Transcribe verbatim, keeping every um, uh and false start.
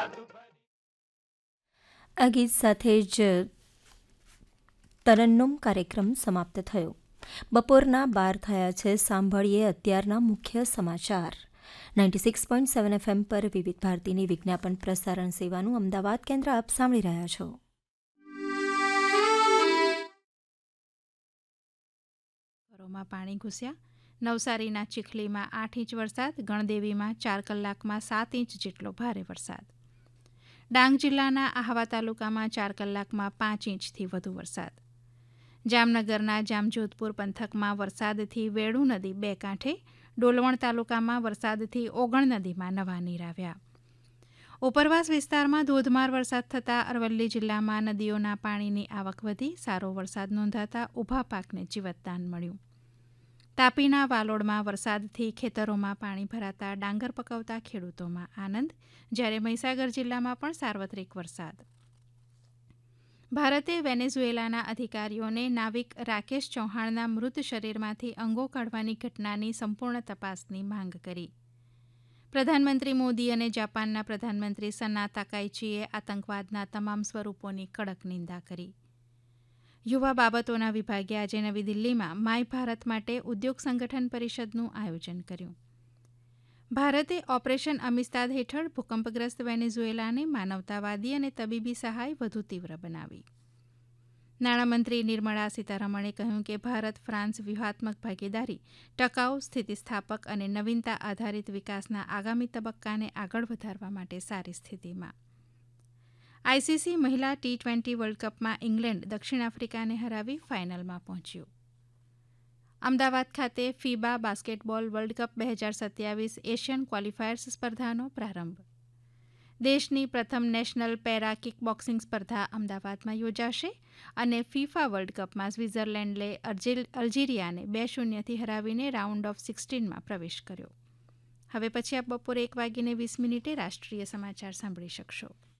આ ગીત સાથે જ તરન્નુમ કાર્યક્રમ સમાપ્ત થયો. બપોરના બાર થયા છે. સાંભળીએ અત્યારના મુખ્ય સમાચાર. Ninety six point seven FM પર વિવિધ ભારતીની વિજ્ઞાપન પ્રસારણ સેવાનું અમદાવાદ કેન્દ્ર આપ સાંભળી રહ્યા છો. ઘરોમાં પાણી ઘૂસ્યા. નવસારીના ચીખલીમાં આઠ ઇંચ વરસાદ, ગણદેવીમાં ચાર કલાકમાં સાત ઇંચ જેટલો ભારે વરસાદ. ડાંગ જિલ્લાના આહવા તાલુકામાં ચાર કલાકમાં પાંચ ઇંચથી વધુ વરસાદ. જામનગરના જામજોધપુર પંથકમાં વરસાદથી વેણુ નદી બે કાંઠે, ડોલવણ તાલુકામાં વરસાદથી ઓગણ નદીમાં નવા નીર આવ્યા. ઉપરવાસ વિસ્તારમાં ધોધમાર વરસાદ થતાં અરવલ્લી જિલ્લામાં નદીઓના પાણીની આવક વધી, સારો વરસાદ નોંધાતા ઊભા પાકને જીવતદાન મળ્યું. તાપીના વાલોડમાં વરસાદથી ખેતરોમાં પાણી ભરાતા ડાંગર પકવતા ખેડૂતોમાં આનંદ, જ્યારે મહીસાગર જિલ્લામાં પણ સાર્વત્રિક વરસાદ. ભારતે વેનેઝુએલાના અધિકારીઓને નાવિક રાકેશ ચૌહાણના મૃત શરીરમાંથી અંગો કાઢવાની ઘટનાની સંપૂર્ણ તપાસની માંગ કરી. પ્રધાનમંત્રી મોદી અને જાપાનના પ્રધાનમંત્રી સના તાકાઇચીએ આતંકવાદના તમામ સ્વરૂપોની કડક નિંદા કરી. યુવા બાબતોના વિભાગે આજે નવી દિલ્હીમાં માય ભારત માટે ઉદ્યોગ સંગઠન પરિષદનું આયોજન કર્યું. ભારતે ઓપરેશન અમિસ્તાદ હેઠળ ભૂકંપગ્રસ્ત વેનેઝુએલાને માનવતાવાદી અને તબીબી સહાય વધુ તીવ્ર બનાવી. નાણામંત્રી નિર્મળા સીતારમણે કહ્યું કે ભારત ફ્રાન્સ વ્યૂહાત્મક ભાગીદારી ટકાઉ, સ્થિતિસ્થાપક અને નવીનતા આધારિત વિકાસના આગામી તબક્કાને આગળ વધારવા માટે સારી સ્થિતિમાં. આઈસીસી મહિલા ટી ટ્વેન્ટી વર્લ્ડ કપમાં ઇંગ્લેન્ડ દક્ષિણ આફ્રિકાને હરાવી ફાઇનલમાં પહોંચ્યું. અમદાવાદ ખાતે ફીબા બાસ્કેટબોલ વર્લ્ડ કપ બે હજાર સત્યાવીસ એશિયન ક્વોલિફાયર્સ સ્પર્ધાનો પ્રારંભ. દેશની પ્રથમ નેશનલ પેરા કિક બોક્સિંગ સ્પર્ધા અમદાવાદમાં યોજાશે અને ફીફા વર્લ્ડ કપમાં સ્વિટ્ઝરલેન્ડે અલ્જીરિયાને બે શૂન્યથી હરાવીને રાઉન્ડ ઓફ સિક્સટીનમાં પ્રવેશ કર્યો. હવે પછી આપ બપોરે એક વાગીને વીસ મિનિટે રાષ્ટ્રીય સમાચાર સાંભળી શકશો.